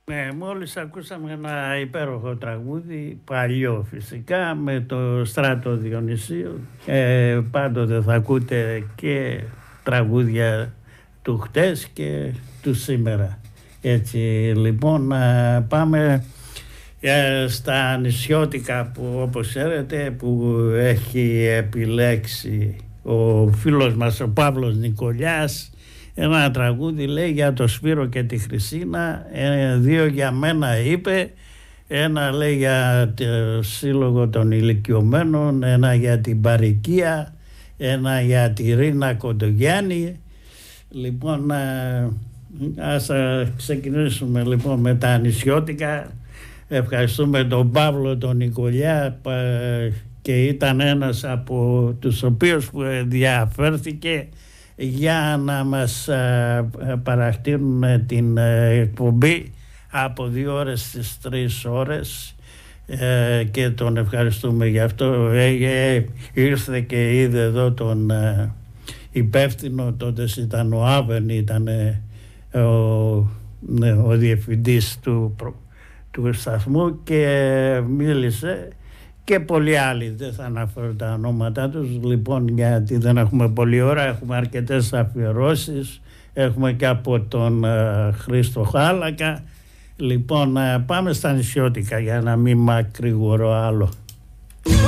Μόλις ακούσαμε ένα υπέροχο τραγούδι, παλιό φυσικά, με το Στράτο Διονυσίου. Πάντοτε θα ακούτε και τραγούδια του χτες και του σήμερα. Έτσι λοιπόν πάμε στα νησιώτικα που, όπως ξέρετε, που έχει επιλέξει ο φίλος μας ο Παύλος Νικολιάς. Ένα τραγούδι λέει για το Σπύρο και τη Χρυσίνα, δύο για μένα είπε, ένα λέει για το Σύλλογο των Ηλικιωμένων, ένα για την Παροικία, ένα για τη Ρίνα Κοντογιάννη. Λοιπόν, ας ξεκινήσουμε λοιπόν με τα νησιώτικα. Ευχαριστούμε τον Παύλο τον Νικολιά και ήταν ένας από τους οποίους που ενδιαφέρθηκε για να μας παραχτήρουν την εκπομπή από 2 ώρες στις 3 ώρες και τον ευχαριστούμε γι' αυτό. Ήρθε και είδε εδώ τον υπεύθυνο, τότε ήταν ο Άβεν, ήταν ο διευθυντής του σταθμού και μίλησε, και πολλοί άλλοι, δεν θα αναφέρω τα ονόματά τους λοιπόν, γιατί δεν έχουμε πολλή ώρα, έχουμε αρκετές αφιερώσεις, έχουμε και από τον Χρήστο Χάλακα. Λοιπόν, πάμε στα νησιώτικα για να μην μακρηγορώ άλλο.